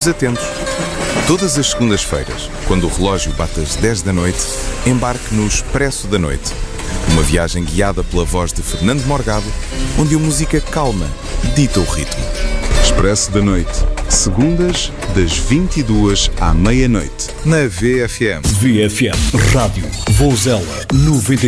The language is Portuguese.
atentos. Todas as segundas-feiras, quando o relógio bate às 10 da noite, embarque no Expresso da Noite. Uma viagem guiada pela voz de Fernando Morgado, onde a música calma dita o ritmo. Expresso da Noite, segundas, das 22 à meia-noite, na VFM. VFM Rádio Vouzela 90.